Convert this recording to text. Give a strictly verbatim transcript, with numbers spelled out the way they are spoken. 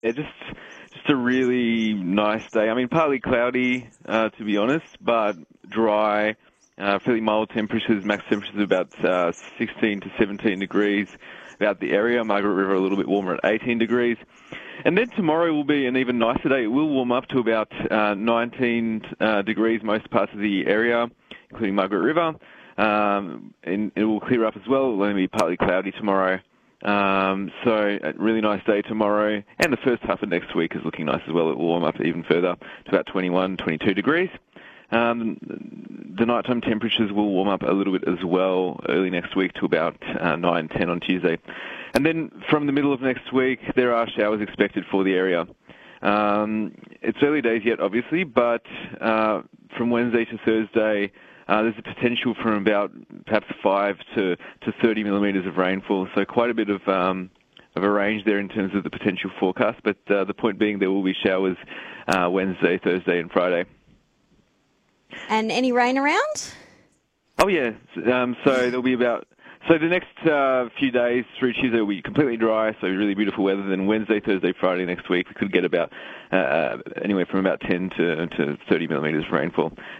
Yeah, just just a really nice day. I mean, partly cloudy, uh, to be honest, but dry, uh, fairly mild temperatures. Max temperatures about uh, sixteen to seventeen degrees about the area. Margaret River a little bit warmer at eighteen degrees. And then tomorrow will be an even nicer day. It will warm up to about uh, nineteen uh, degrees most parts of the area, including Margaret River. Um, and it will clear up as well. It will only be partly cloudy tomorrow. Um, so a really nice day tomorrow, and the first half of next week is looking nice as well. It will warm up even further to about twenty-one, twenty-two degrees. Um, the nighttime temperatures will warm up a little bit as well early next week to about uh, nine, ten on Tuesday. And then from the middle of next week, there are showers expected for the area. Um, it's early days yet, obviously, but uh, from Wednesday to Thursday, Uh, there's a potential for about perhaps five to, to thirty millimetres of rainfall, so quite a bit of um, of a range there in terms of the potential forecast. But uh, the point being, there will be showers uh, Wednesday, Thursday, and Friday. And any rain around? Oh yeah, um, so there'll be about. So the next uh, few days through Tuesday will be completely dry, so really beautiful weather. Then Wednesday, Thursday, Friday next week, we could get about uh, anywhere from about ten to, to thirty millimetres of rainfall.